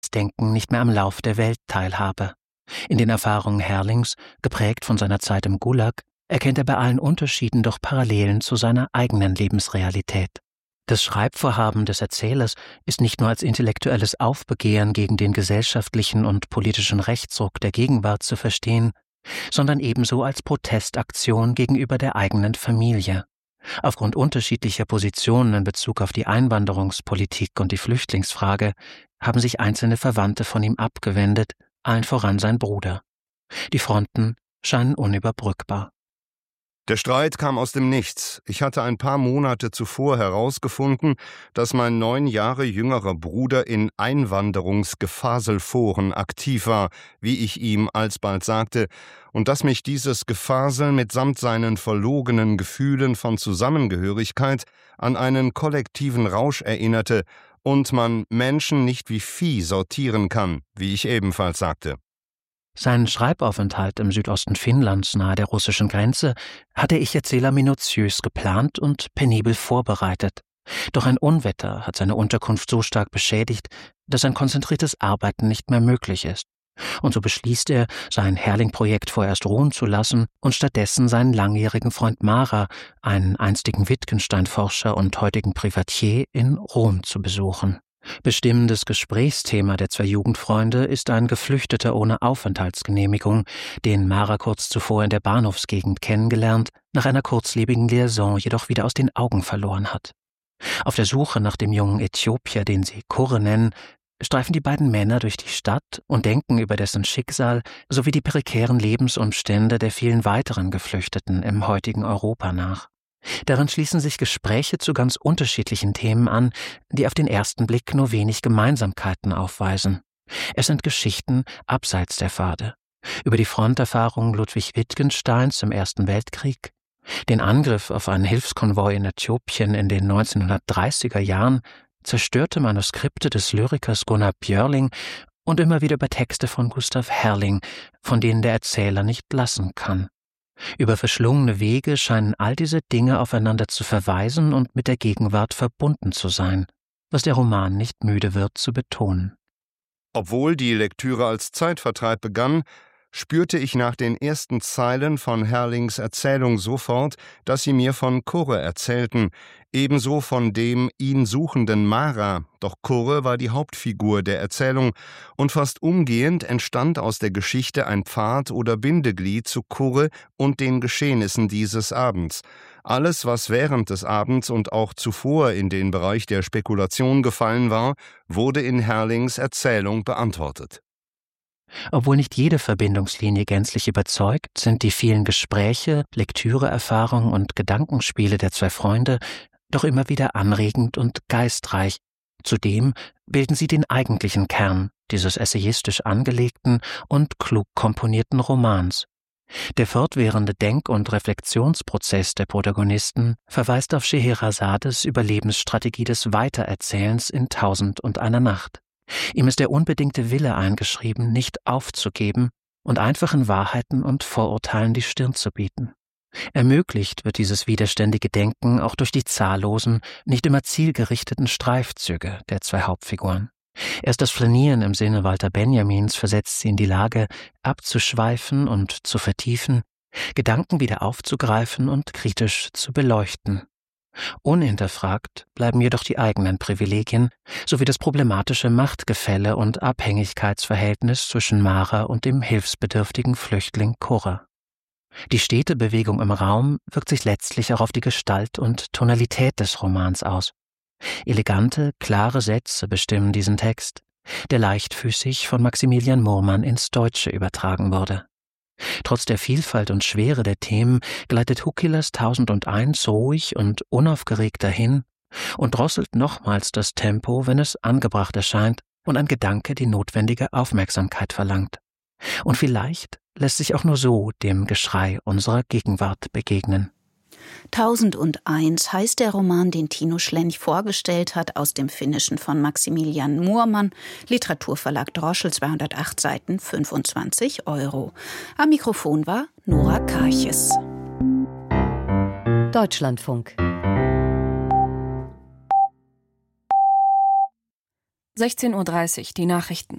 Denken nicht mehr am Lauf der Welt teilhabe. In den Erfahrungen Herrlings, geprägt von seiner Zeit im Gulag, erkennt er bei allen Unterschieden doch Parallelen zu seiner eigenen Lebensrealität. Das Schreibvorhaben des Erzählers ist nicht nur als intellektuelles Aufbegehren gegen den gesellschaftlichen und politischen Rechtsruck der Gegenwart zu verstehen, sondern ebenso als Protestaktion gegenüber der eigenen Familie. Aufgrund unterschiedlicher Positionen in Bezug auf die Einwanderungspolitik und die Flüchtlingsfrage haben sich einzelne Verwandte von ihm abgewendet, allen voran sein Bruder. Die Fronten scheinen unüberbrückbar. Der Streit kam aus dem Nichts. Ich hatte ein paar Monate zuvor herausgefunden, dass mein 9 Jahre jüngerer Bruder in Einwanderungsgefaselforen aktiv war, wie ich ihm alsbald sagte, und dass mich dieses Gefasel mitsamt seinen verlogenen Gefühlen von Zusammengehörigkeit an einen kollektiven Rausch erinnerte und man Menschen nicht wie Vieh sortieren kann, wie ich ebenfalls sagte. Seinen Schreibaufenthalt im Südosten Finnlands nahe der russischen Grenze hatte Ich-Erzähler minutiös geplant und penibel vorbereitet. Doch ein Unwetter hat seine Unterkunft so stark beschädigt, dass ein konzentriertes Arbeiten nicht mehr möglich ist. Und so beschließt er, sein Herrling-Projekt vorerst ruhen zu lassen und stattdessen seinen langjährigen Freund Mara, einen einstigen Wittgenstein-Forscher und heutigen Privatier, in Rom zu besuchen. Bestimmendes Gesprächsthema der 2 Jugendfreunde ist ein Geflüchteter ohne Aufenthaltsgenehmigung, den Mara kurz zuvor in der Bahnhofsgegend kennengelernt, nach einer kurzlebigen Liaison jedoch wieder aus den Augen verloren hat. Auf der Suche nach dem jungen Äthiopier, den sie Kurre nennen, streifen die beiden Männer durch die Stadt und denken über dessen Schicksal sowie die prekären Lebensumstände der vielen weiteren Geflüchteten im heutigen Europa nach. Darin schließen sich Gespräche zu ganz unterschiedlichen Themen an, die auf den ersten Blick nur wenig Gemeinsamkeiten aufweisen. Es sind Geschichten abseits der Pfade. Über die Fronterfahrung Ludwig Wittgensteins im Ersten Weltkrieg, den Angriff auf einen Hilfskonvoi in Äthiopien in den 1930er Jahren, zerstörte Manuskripte des Lyrikers Gunnar Björling und immer wieder über Texte von Gustav Herrling, von denen der Erzähler nicht lassen kann. Über verschlungene Wege scheinen all diese Dinge aufeinander zu verweisen und mit der Gegenwart verbunden zu sein, was der Roman nicht müde wird zu betonen. Obwohl die Lektüre als Zeitvertreib begann, spürte ich nach den ersten Zeilen von Herrlings Erzählung sofort, dass sie mir von Kurre erzählten, ebenso von dem ihn suchenden Mara, doch Kurre war die Hauptfigur der Erzählung, und fast umgehend entstand aus der Geschichte ein Pfad oder Bindeglied zu Kurre und den Geschehnissen dieses Abends. Alles, was während des Abends und auch zuvor in den Bereich der Spekulation gefallen war, wurde in Herrlings Erzählung beantwortet. Obwohl nicht jede Verbindungslinie gänzlich überzeugt, sind die vielen Gespräche, Lektüreerfahrungen und Gedankenspiele der 2 Freunde doch immer wieder anregend und geistreich. Zudem bilden sie den eigentlichen Kern dieses essayistisch angelegten und klug komponierten Romans. Der fortwährende Denk- und Reflexionsprozess der Protagonisten verweist auf Scheherazades Überlebensstrategie des Weitererzählens in 1001 Nacht. Ihm ist der unbedingte Wille eingeschrieben, nicht aufzugeben und einfachen Wahrheiten und Vorurteilen die Stirn zu bieten. Ermöglicht wird dieses widerständige Denken auch durch die zahllosen, nicht immer zielgerichteten Streifzüge der 2 Hauptfiguren. Erst das Flanieren im Sinne Walter Benjamins versetzt sie in die Lage, abzuschweifen und zu vertiefen, Gedanken wieder aufzugreifen und kritisch zu beleuchten. Unhinterfragt bleiben jedoch die eigenen Privilegien sowie das problematische Machtgefälle und Abhängigkeitsverhältnis zwischen Mara und dem hilfsbedürftigen Flüchtling Kurre. Die stete Bewegung im Raum wirkt sich letztlich auch auf die Gestalt und Tonalität des Romans aus. Elegante, klare Sätze bestimmen diesen Text, der leichtfüßig von Maximilian Murmann ins Deutsche übertragen wurde. Trotz der Vielfalt und Schwere der Themen gleitet Hukilas 1001 ruhig und unaufgeregt dahin und drosselt nochmals das Tempo, wenn es angebracht erscheint und ein Gedanke die notwendige Aufmerksamkeit verlangt. Und vielleicht lässt sich auch nur so dem Geschrei unserer Gegenwart begegnen. 1001 heißt der Roman, den Tino Schlench vorgestellt hat, aus dem Finnischen von Maximilian Murmann, Literaturverlag Droschel, 208 Seiten, 25 €. Am Mikrofon war Nora Karches. Deutschlandfunk. 16:30 Uhr, die Nachrichten.